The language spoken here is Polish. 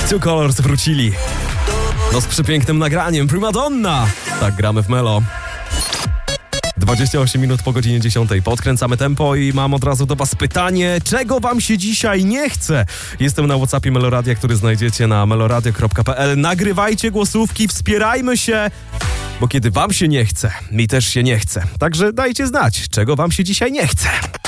Two Colors wrócili. No z przepięknym nagraniem. Primadonna. Tak gramy w Melo. 28 minut po godzinie 10. Podkręcamy tempo i mam od razu do was pytanie, czego wam się dzisiaj nie chce? Jestem na WhatsAppie Meloradia, który znajdziecie na meloradio.pl. Nagrywajcie głosówki, wspierajmy się, bo kiedy wam się nie chce, mi też się nie chce. Także dajcie znać, czego wam się dzisiaj nie chce.